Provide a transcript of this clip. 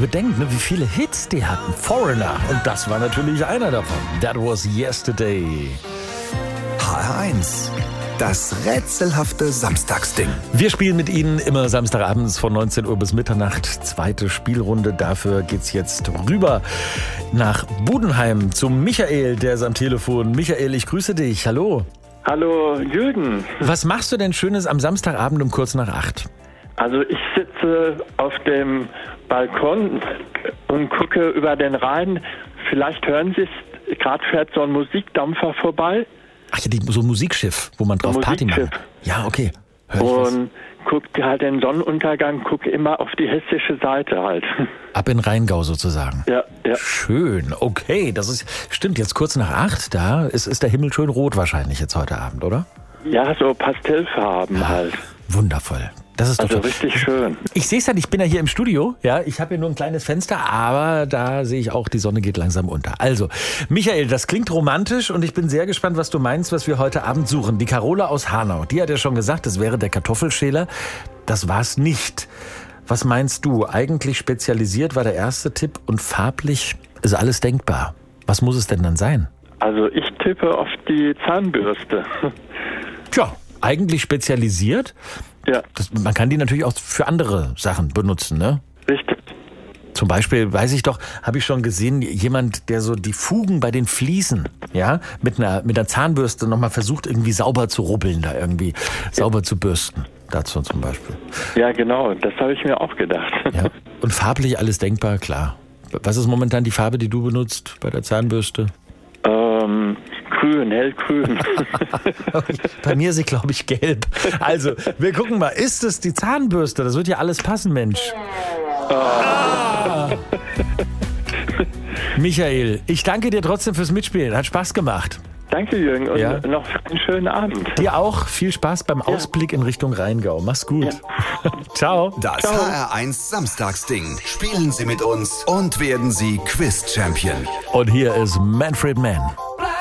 bedenkt, ne, wie viele Hits die hatten. Foreigner. Und das war natürlich einer davon. That was yesterday. HR1. Das rätselhafte Samstagsding. Wir spielen mit Ihnen immer Samstagabends von 19 Uhr bis Mitternacht. Zweite Spielrunde. Dafür geht's jetzt rüber nach Budenheim zu Michael, der ist am Telefon. Michael, ich grüße dich. Hallo. Hallo Jürgen. Was machst du denn Schönes am Samstagabend um kurz nach 8? Also ich sitze auf dem Balkon und gucke über den Rhein. Vielleicht hören Sie es, gerade fährt so ein Musikdampfer vorbei. Ach ja, so ein Musikschiff, wo man drauf Party macht. Ja, okay. Und guckt halt den Sonnenuntergang, gucke immer auf die hessische Seite halt. Ab in Rheingau sozusagen. Ja. Schön, okay. Das ist, stimmt, jetzt kurz nach 8, da ist der Himmel schön rot wahrscheinlich jetzt heute Abend, oder? Ja, so Pastellfarben halt. Wundervoll. Das ist also doch richtig schön. Ich sehe es ja, ich bin ja hier im Studio. Ja, ich habe hier nur ein kleines Fenster, aber da sehe ich auch, die Sonne geht langsam unter. Also, Michael, das klingt romantisch und ich bin sehr gespannt, was du meinst, was wir heute Abend suchen. Die Carola aus Hanau, die hat ja schon gesagt, das wäre der Kartoffelschäler. Das war's nicht. Was meinst du? Eigentlich spezialisiert war der erste Tipp und farblich ist alles denkbar. Was muss es denn dann sein? Also ich tippe auf die Zahnbürste. Tja, eigentlich spezialisiert. Ja. Man kann die natürlich auch für andere Sachen benutzen, ne? Richtig. Zum Beispiel, weiß ich doch, habe ich schon gesehen, jemand, der so die Fugen bei den Fliesen, ja, mit einer Zahnbürste nochmal versucht, irgendwie sauber zu rubbeln, da irgendwie sauber zu bürsten. Dazu zum Beispiel. Ja, genau, das habe ich mir auch gedacht. Ja. Und farblich alles denkbar, klar. Was ist momentan die Farbe, die du benutzt bei der Zahnbürste? Grün, hellgrün. Bei mir ist sie, glaube ich, gelb. Also, wir gucken mal, ist es die Zahnbürste? Das wird ja alles passen, Mensch. Michael, ich danke dir trotzdem fürs Mitspielen. Hat Spaß gemacht. Danke, Jürgen, und noch einen schönen Abend. Dir auch viel Spaß beim Ausblick in Richtung Rheingau. Mach's gut. Ja. Ciao. Das HR1 Samstagsding. Spielen Sie mit uns und werden Sie Quiz-Champion. Und hier ist Manfred Mann.